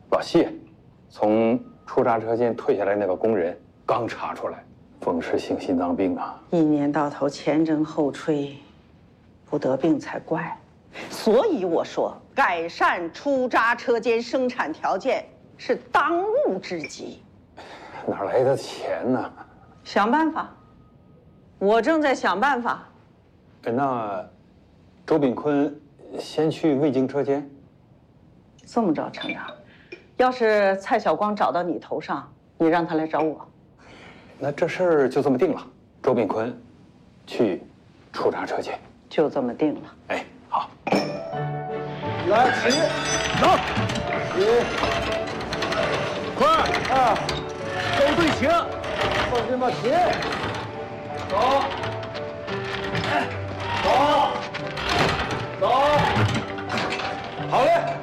老谢从出闸车间退下来那个工人刚查出来风湿性心脏病啊！ 一年到头前征后吹，不得病才怪。所以我说，改善出闸车间生产条件是当务之急。 哪来的钱呢？ 想办法，我正在想办法。 那周炳坤先去魏京车间。 这么着，程长，要是蔡晓光找到你头上，你让他来找我。 那这事儿就这么定了，周炳坤去出闸车间， 就这么定了。 哎，好。 来，起，走，起， 快啊， 收队形， 放心吧，起， 走， 走，走， 好嘞。